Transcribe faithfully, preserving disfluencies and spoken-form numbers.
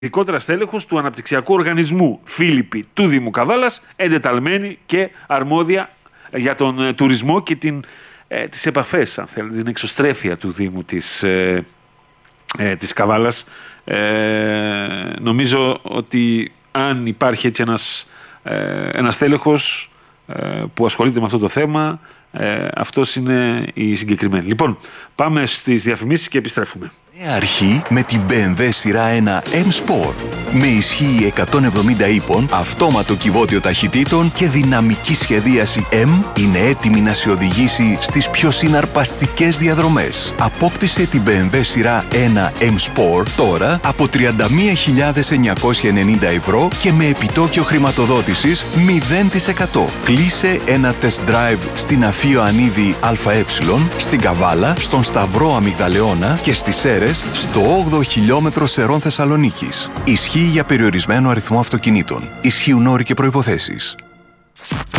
ειδικότερα στέλεχος του Αναπτυξιακού Οργανισμού Φίλιππη του Δήμου Καβάλας, εντεταλμένη και αρμόδια για τον ε, τουρισμό και την, ε, τις επαφές, αν θέλετε, την εξωστρέφεια του Δήμου της, ε, ε, της Καβάλας. Ε, νομίζω ότι αν υπάρχει έτσι ένας, ε, ένας στέλεχος ε, που ασχολείται με αυτό το θέμα, ε, αυτός είναι η συγκεκριμένη. Λοιπόν, πάμε στις διαφημίσεις και επιστρέφουμε. Νέα αρχή με την μπι εμ ντάμπλιου σειρά ένα M-Sport. Με ισχύ εκατόν εβδομήντα ύπων, αυτόματο κυβότιο ταχυτήτων και δυναμική σχεδίαση M, είναι έτοιμη να σε οδηγήσει στις πιο συναρπαστικές διαδρομές. Απόκτησε την μπι εμ ντάμπλιου σειρά ένα M-Sport τώρα από τριάντα μία χιλιάδες εννιακόσια ενενήντα ευρώ και με επιτόκιο χρηματοδότησης μηδέν τοις εκατό. Κλείσε ένα test drive στην Αφείο Ανίδη ΑΕ, στην Καβάλα, στον Σταυρό Αμυγδαλεώνα και στις Σέρες, στο όγδοο χιλιόμετρο Σερών Θεσσαλονίκης. Ισχύει για περιορισμένο αριθμό αυτοκινήτων. Ισχύουν όροι και προϋποθέσεις.